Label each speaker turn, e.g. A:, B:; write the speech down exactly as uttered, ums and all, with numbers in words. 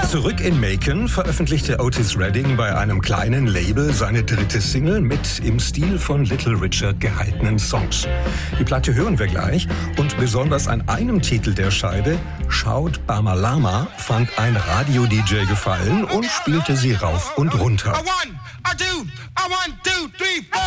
A: Zurück in Macon veröffentlichte Otis Redding bei einem kleinen Label seine dritte Single mit im Stil von Little Richard gehaltenen Songs. Die Platte hören wir gleich und besonders an einem Titel der Scheibe, Shout Bama Lama, fand ein Radio-D J gefallen und spielte sie rauf und runter.